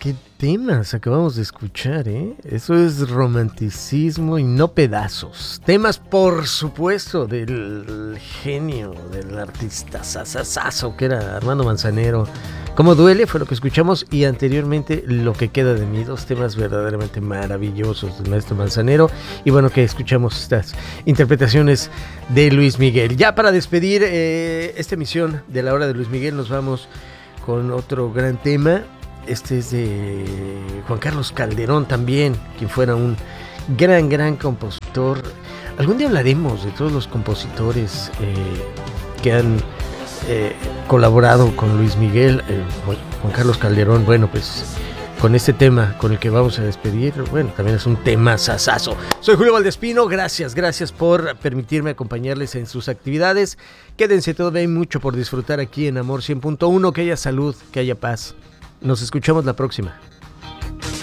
qué temas acabamos de escuchar, ¿eh? Eso es romanticismo y no pedazos. Temas, por supuesto, del genio, del artista sasasazo que era Armando Manzanero. Cómo duele fue lo que escuchamos, y anteriormente Lo que queda de mí, dos temas verdaderamente maravillosos del maestro Manzanero. Y bueno, que escuchamos estas interpretaciones de Luis Miguel. Ya para despedir esta emisión de La Hora de Luis Miguel, nos vamos con otro gran tema. Este es de Juan Carlos Calderón también, quien fuera un gran compositor. Algún día hablaremos de todos los compositores que han colaborado con Luis Miguel. Juan Carlos Calderón, bueno, pues con este tema con el que vamos a despedir, bueno, también es un tema sasazo. Soy Julio Valdespino, gracias por permitirme acompañarles en sus actividades. Quédense, todavía hay mucho por disfrutar aquí en Amor 100.1, que haya salud, que haya paz. Nos escuchamos la próxima.